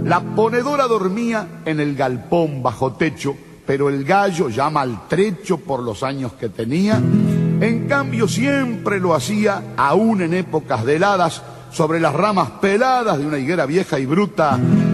La ponedora dormía en el galpón bajo techo, pero el gallo, ya maltrecho por los años que tenía, en cambio siempre lo hacía, aún en épocas de heladas, sobre las ramas peladas de una higuera vieja y bruta,